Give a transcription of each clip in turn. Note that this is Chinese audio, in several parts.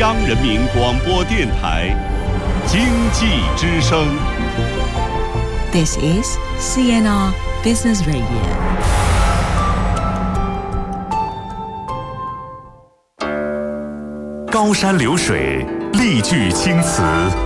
央人民广播电台经济之声。 This is CNR Business Radio。 高山流水，丽句青词，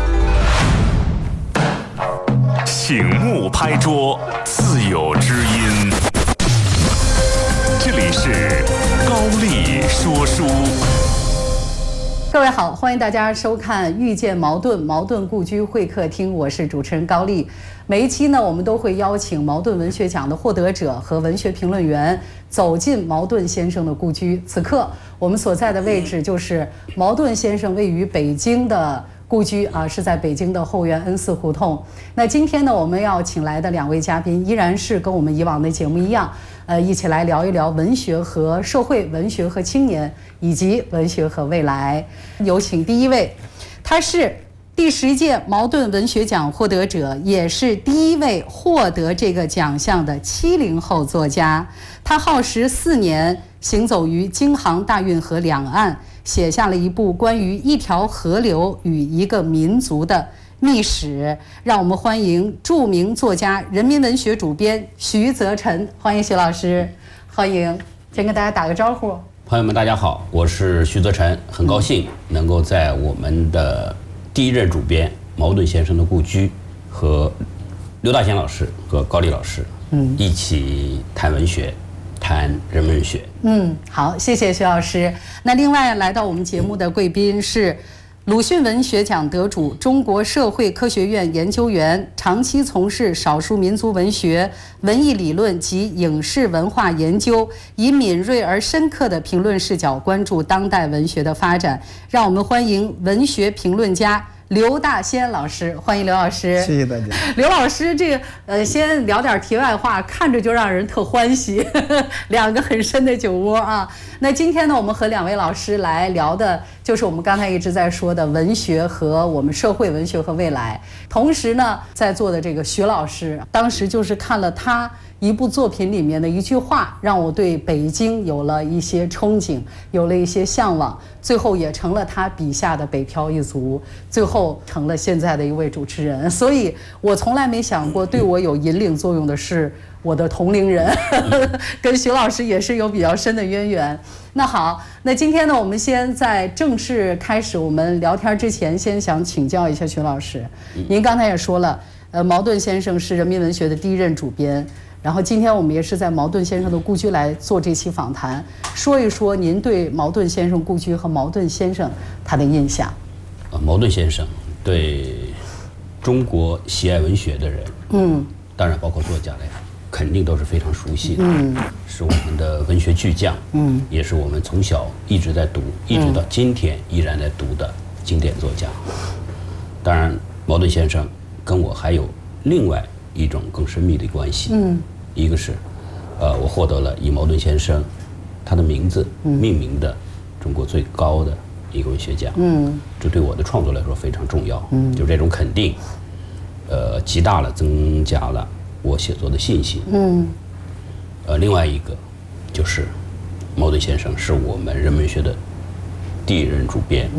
醒目拍桌，自有知音。这里是高丽说书。 各位好，欢迎大家收看《遇见茅盾》茅盾故居会客厅，我是主持人高丽。每一期呢，我们都会邀请茅盾文学奖的获得者和文学评论员走进茅盾先生的故居。此刻我们所在的位置就是茅盾先生位于北京的故居啊，是在北京的后园恩寺胡同。那今天呢，我们要请来的两位嘉宾依然是跟我们以往的节目一样，一起来聊一聊文学和社会、文学和青年，以及文学和未来。有请第一位，他是第10届茅盾文学奖获得者，也是第一位获得这个奖项的70后作家。他耗时4年，行走于京杭大运河两岸，写下了一部关于一条河流与一个民族的秘史。让我们欢迎著名作家、人民文学主编徐则臣。欢迎徐老师，欢迎。先跟大家打个招呼。 朋友们大家好，我是徐则臣，很高兴能够在我们的第一任主编茅盾先生的故居和刘大贤老师和高丽老师一起谈文学，谈人文学。 好，谢谢徐老师。那另外来到我们节目的贵宾是鲁迅文学奖得主、中国社会科学院研究员，长期从事少数民族文学、文艺理论及影视文化研究，以敏锐而深刻的评论视角关注当代文学的发展。让我们欢迎文学评论家刘大仙老师，欢迎刘老师。 谢谢大家。 刘老师，这个先聊点题外话，看着就让人特欢喜，两个很深的酒窝啊。那今天呢，我们和两位老师来聊的就是我们刚才一直在说的文学和我们社会、文学和未来。同时呢，在座的这个徐老师，当时就是看了他一部作品里面的一句话，让我对北京有了一些憧憬，有了一些向往，最后也成了他笔下的北漂一族，最后成了现在的一位主持人。所以我从来没想过对我有引领作用的是我的同龄人，跟徐老师也是有比较深的渊源。那好，那今天呢，我们先在正式开始我们聊天之前，先想请教一下徐老师。您刚才也说了，茅盾先生是人民文学的第一任主编，然后今天我们也是在茅盾先生的故居来做这期访谈，说一说您对茅盾先生故居和茅盾先生他的印象。 茅盾先生对中国喜爱文学的人，当然包括作家来说，肯定都是非常熟悉的，是我们的文学巨匠，也是我们从小一直在读，一直到今天依然在读的经典作家。当然，茅盾先生跟我还有另外一种更深密的关系，一个是，我获得了以茅盾先生他的名字命名的中国最高的一个文学奖，这对我的创作来说非常重要，就这种肯定，极大了增加了我写作的信心，另外一个就是茅盾先生是我们人文学的第一任主编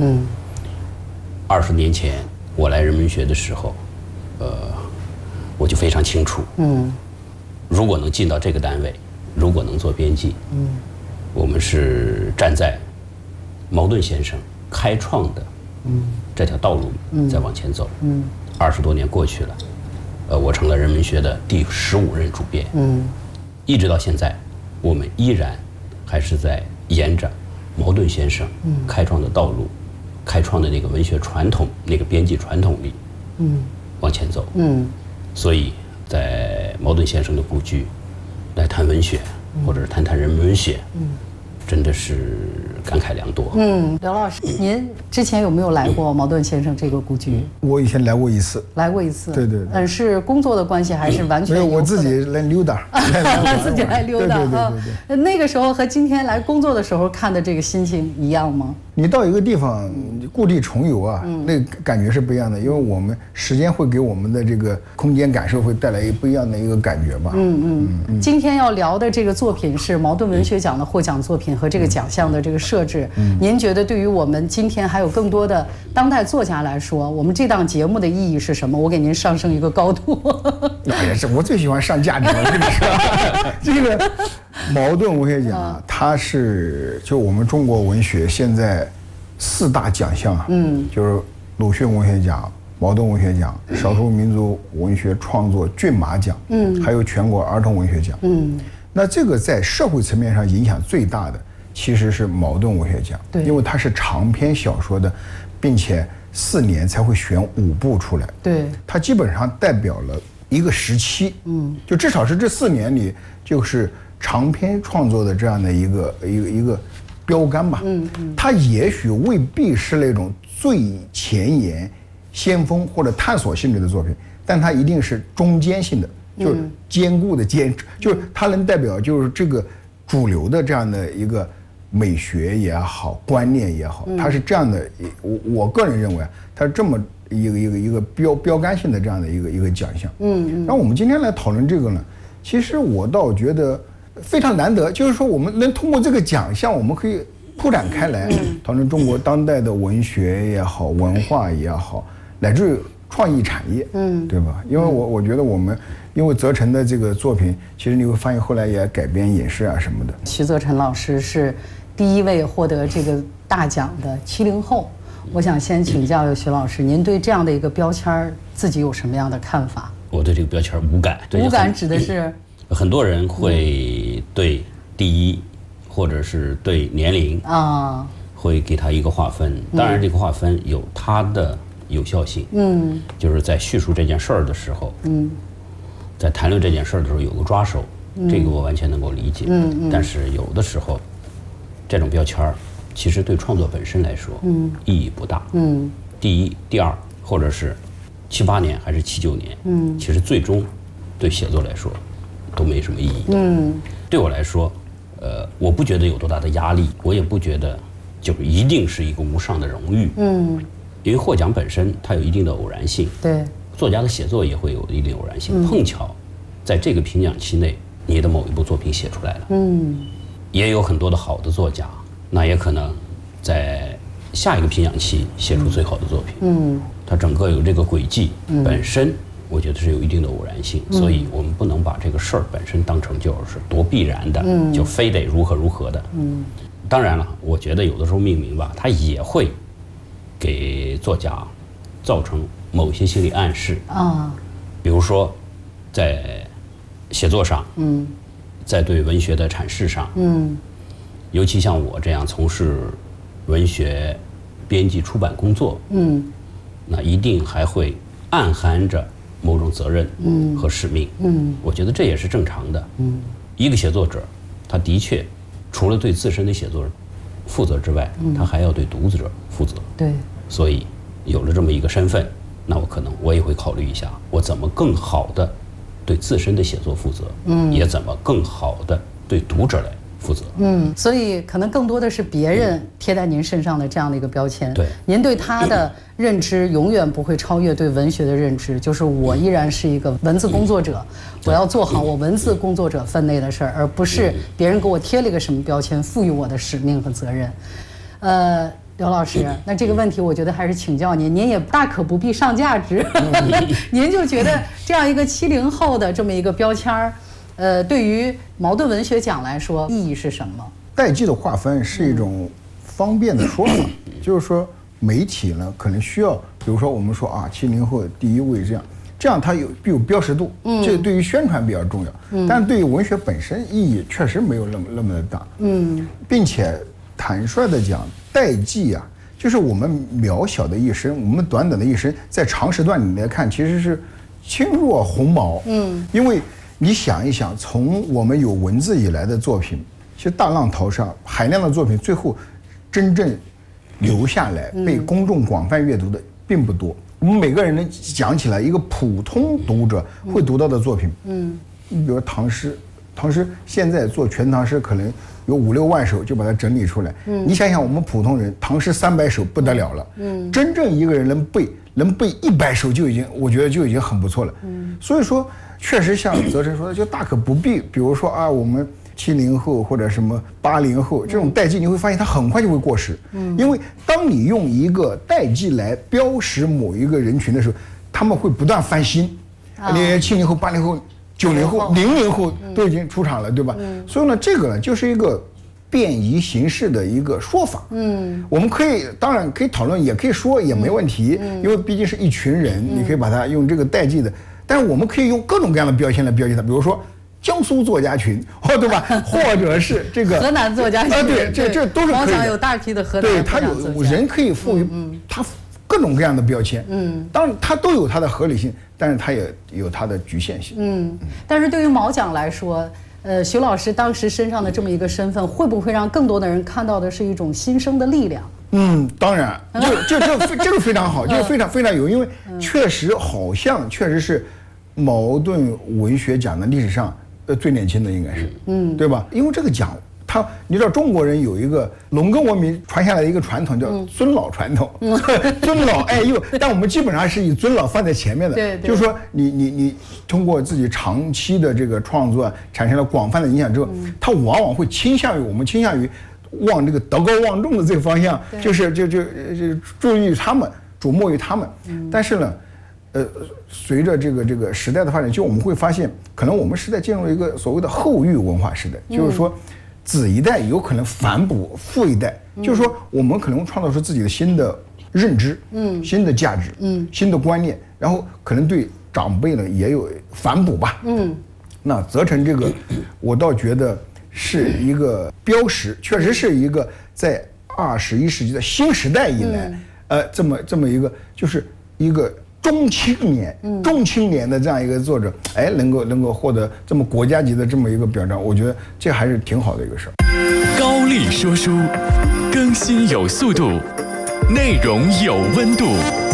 ，20年前我来人文学的时候，我就非常清楚，如果能进到这个单位，如果能做编辑，我们是站在茅盾先生开创的这条道路再往前走。20多年过去了，我成了人文学的第15任主编，一直到现在，我们依然还是在沿着茅盾先生开创的道路，开创的那个文学传统、那个编辑传统里，往前走。所以在茅盾先生的故居来谈文学，或者是谈谈人文文学，真的是感慨良多。 刘老师，您之前有没有来过茅盾先生这个故居？ 我以前来过一次。 来过一次。 对对对。 是工作的关系还是完全？ 没有，我自己来溜达。 自己来溜达。对。那个时候和今天来工作的时候看的这个心情一样吗？ 你到一个地方故地重游啊，那感觉是不一样的，因为我们时间会给我们的这个空间感受会带来不一样的一个感觉吧。 今天要聊的这个作品是茅盾文学奖的获奖作品和这个奖项的这个设置。您觉得对于我们今天还有更多的当代作家来说，我们这档节目的意义是什么？我给您上升一个高度。 也是我最喜欢上价值了，这个是这个茅盾文学奖啊，它是就我们中国文学现在4大奖项啊，就是鲁迅文学奖、茅盾文学奖、少数民族文学创作骏马奖，还有全国儿童文学奖。那这个在社会层面上影响最大的其实是茅盾文学奖，因为它是长篇小说的，并且4年才会选5部出来。对，它基本上代表了一个时期，就至少是这4年里，就是长篇创作的这样的一个标杆吧。它也许未必是那种最前沿、先锋或者探索性质的作品，但它一定是中间性的，就是坚固的坚，就是它能代表就是这个主流的这样的一个美学也好，观念也好，它是这样的。我个人认为，它是这么一个标杆性的这样的一个奖项。然后我们今天来讨论这个呢，其实我倒觉得非常难得，就是说我们能通过这个奖项，我们可以铺展开来讨论中国当代的文学也好，文化也好，乃至于创意产业，对吧？因为我觉得我们因为泽成的这个作品，其实你会发现后来也改编影视啊什么的。 徐泽成老师是第一位获得这个大奖的70后。我想先请教徐老师，您对这样的一个标签自己有什么样的看法？ 我对这个标签无感。 无感指的是很多人会对第一，或者是对年龄啊，会给他一个划分。当然，这个划分有它的有效性。就是在叙述这件事儿的时候，在谈论这件事儿的时候有个抓手，这个我完全能够理解。但是有的时候，这种标签儿其实对创作本身来说，意义不大。第一、第二，或者是7、8年还是7、9年，其实最终对写作来说都没什么意义。对我来说，我不觉得有多大的压力，我也不觉得就是一定是一个无上的荣誉。因为获奖本身它有一定的偶然性，对，作家的写作也会有一定偶然性。碰巧在这个评奖期内，你的某一部作品写出来了，也有很多的好的作家，那也可能在下一个评奖期写出最好的作品。它整个有这个轨迹，本身我觉得是有一定的偶然性，所以我们不能把这个事儿本身当成就是多必然的，就非得如何如何的。当然了，我觉得有的时候命名吧，它也会给作家造成某些心理暗示啊，比如说在写作上，在对文学的阐释上，尤其像我这样从事文学编辑出版工作，那一定还会暗含着某种责任和使命。我觉得这也是正常的。一个写作者，他的确除了对自身的写作负责之外，他还要对读者负责。对，所以有了这么一个身份，那我也会考虑一下，我怎么更好的对自身的写作负责，也怎么更好的对读者来负责。 所以可能更多的是别人贴在您身上的这样的一个标签。对，您对他的认知永远不会超越对文学的认知，就是我依然是一个文字工作者，我要做好我文字工作者分内的事儿，而不是别人给我贴了一个什么标签，赋予我的使命和责任。刘老师，那这个问题我觉得还是请教您，您也大可不必上价值，您就觉得这样一个70后的这么一个标签儿，对于茅盾文学奖来说意义是什么？ 代际的划分是一种方便的说法，就是说媒体呢可能需要，比如说我们说啊70后第一位这样它有标识度，这对于宣传比较重要，但对于文学本身意义确实没有那么的大。并且坦率的讲，代际啊，就是我们渺小的一生，我们短短的一生，在长时段里来看，其实是轻若鸿毛。因为你想一想，从我们有文字以来的作品，其实大浪淘沙，海量的作品，最后真正留下来被公众广泛阅读的并不多。我们每个人能讲起来一个普通读者会读到的作品，你比如唐诗现在做全唐诗可能有5、6万首就把它整理出来。你想想我们普通人，唐诗300首不得了了。真正一个人能背100首就已经，我觉得就已经很不错了。所以说，确实像泽成说的，就大可不必。比如说啊，我们70后或者什么80后这种代际，你会发现它很快就会过时。因为当你用一个代际来标识某一个人群的时候，他们会不断翻新。你70后、80后、90后、00后都已经出场了，对吧？所以呢，这个呢就是一个便宜形式的一个说法。我们当然可以讨论，也可以说也没问题，因为毕竟是一群人，你可以把它用这个代际的，但是我们可以用各种各样的标签来标记它，比如说江苏作家群，对吧？或者是这个河南作家群， 对，这都是可以的。 毛讲有大批的河南作家， 对，他有人可以赋予他各种各样的标签。当然它都有它的合理性，但是它也有它的局限性。 但是对于毛讲来说，徐老师当时身上的这么一个身份，会不会让更多的人看到的是一种新生的力量？ 当然，这个非常好，这个非常非常有，因为确实是茅盾文学奖的历史上最年轻的，应该是，对吧？因为这个奖，你知道中国人有一个农耕文明传下来的一个传统，叫尊老传统，尊老爱幼，但我们基本上是以尊老放在前面的。对，就是说你通过自己长期的这个创作产生了广泛的影响之后，它往往会倾向于往这个德高望重的这个方向，就是注意他们，瞩目于他们。但是呢，随着这个时代的发展，就我们会发现，可能我们时代进入了一个所谓的后育文化时代，就是说子一代有可能反哺父一代，就是说我们可能创造出自己的新的认知，新的价值，新的观念，然后可能对长辈呢也有反哺吧。那泽成这个，我倒觉得是一个标识，确实是一个在21世纪的新时代以来，这么一个就是一个中青年的这样一个作者，能够获得这么国家级的这么一个表彰，我觉得这还是挺好的一个事儿。 高丽说书，更新有速度，内容有温度。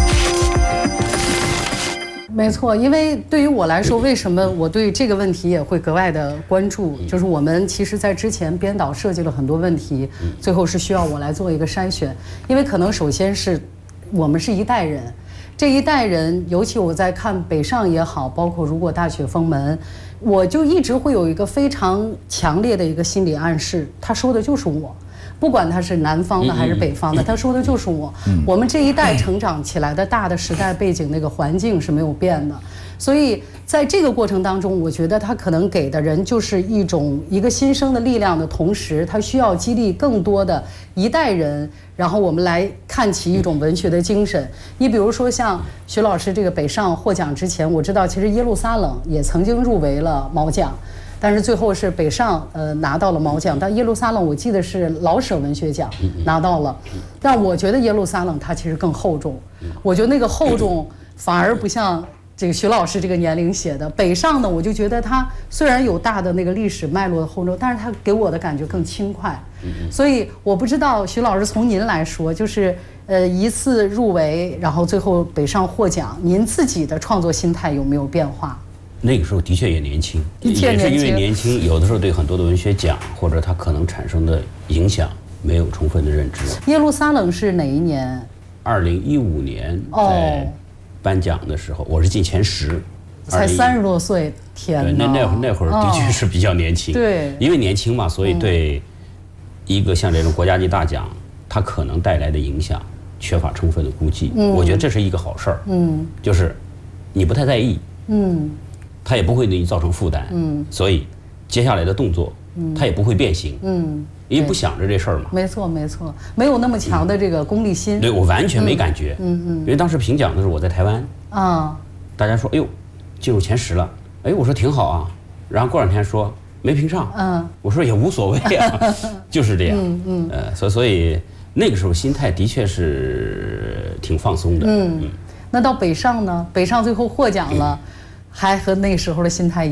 没错，因为对于我来说，为什么我对这个问题也会格外的关注？就是我们其实在之前编导设计了很多问题，最后是需要我来做一个筛选，因为可能首先是我们是一代人。这一代人，尤其我在看北上也好，包括如果大雪封门，我就一直会有一个非常强烈的一个心理暗示，他说的就是我，不管他是南方的还是北方的，他说的就是我。我们这一代成长起来的大的时代背景，那个环境是没有变的，所以在这个过程当中，我觉得他可能给的人就是一个新生的力量的同时，他需要激励更多的一代人，然后我们来看齐一种文学的精神。你比如说像徐老师这个北上获奖之前，我知道其实耶路撒冷也曾经入围了毛奖，但是最后是北上拿到了毛奖，但耶路撒冷我记得是老舍文学奖拿到了，但我觉得耶路撒冷它其实更厚重，我觉得那个厚重反而不像这个徐老师这个年龄写的。北上呢，我就觉得他虽然有大的那个历史脉络的厚重，但是他给我的感觉更轻快。所以我不知道徐老师从您来说，就是一次入围，然后最后北上获奖，您自己的创作心态有没有变化？ 那个时候的确也年轻，也是因为年轻，有的时候对很多的文学奖或者它可能产生的影响没有充分的认知。 耶路撒冷是哪一年 ？2015年在颁奖的时候，我是进前10， 才30多岁，天哪！ 那会儿的确是比较年轻， 对， 因为年轻嘛，所以对一个像这种国家级大奖，它可能带来的影响缺乏充分的估计。我觉得这是一个好事儿，就是你不太在意，它也不会对你造成负担，所以接下来的动作，它也不会变形，因为不想着这事儿嘛。 没错，没有那么强的这个功利心。 对，我完全没感觉，因为当时评奖的时候我在台湾，大家说，哎呦，进入前10了，哎，我说挺好啊，然后过2天说没评上，我说也无所谓啊，就是这样，所以那个时候心态的确是挺放松的， 那到北上呢？北上最后获奖了，还和那时候的心态